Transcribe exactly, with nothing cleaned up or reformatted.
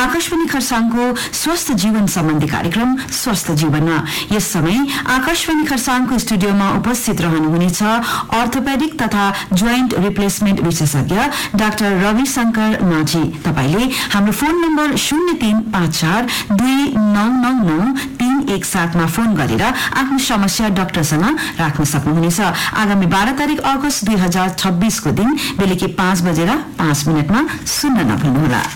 आकाशवाणी खरसाङको स्वस्थ जीवन सम्बन्धी कार्यक्रम स्वस्थ जीवनमा। यस समय आकाशवाणी खरसाङको स्टुडियोमा उपस्थित रहनुहुनेछ अर्थोपेडिक तथा जोइन्ट रिप्लेसमेन्ट विशेषज्ञ डाक्टर रविशंकर माझी। तपाईले हाम्रो फोन नम्बर शून्य तीन पाँच चार दुई नौ नौ नौ तीन एक सातमा फोन गरेर आफ्नो समस्या डाक्टरसँग राख्न सक्नुहुनेछ। आगामी बाह्र तारिक अगस्त दुई हजार छब्बीसको दिन बेलुकी पाँच बजेर पाँच मिनटमा सुन्न नभुल्नुहोला।